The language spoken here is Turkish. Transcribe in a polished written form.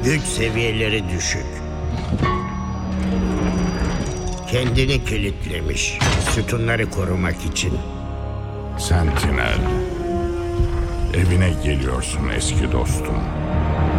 Güç seviyeleri düşük. Kendini kilitlemiş. Sütunları korumak için. Sentinel. Evine geliyorsun eski dostum.